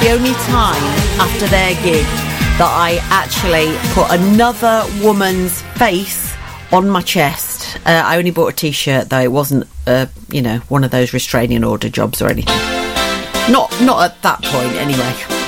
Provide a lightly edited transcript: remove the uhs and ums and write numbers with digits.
the only time after their gig that I actually put another woman's face on my chest. I only bought a t-shirt though. It wasn't, one of those restraining order jobs or anything. Not at that point anyway.